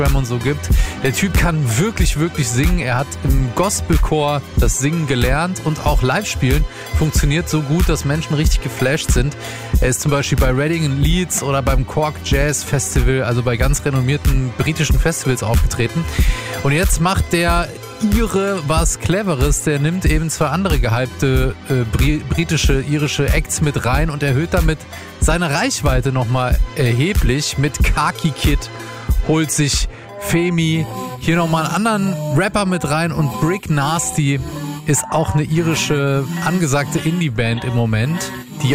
und so gibt. Der Typ kann wirklich, wirklich singen. Er hat im Gospelchor das Singen gelernt und auch live spielen funktioniert so gut, dass Menschen richtig geflasht sind. Er ist zum Beispiel bei Reading in Leeds oder beim Cork Jazz Festival, also bei ganz renommierten britischen Festivals aufgetreten. Und jetzt macht der Ire was Cleveres. Der nimmt eben 2 andere gehypte britische, irische Acts mit rein und erhöht damit seine Reichweite nochmal erheblich. Mit Khaki Kid holt sich Femi hier nochmal einen anderen Rapper mit rein und Brick Nasty ist auch eine irische angesagte Indie-Band im Moment, die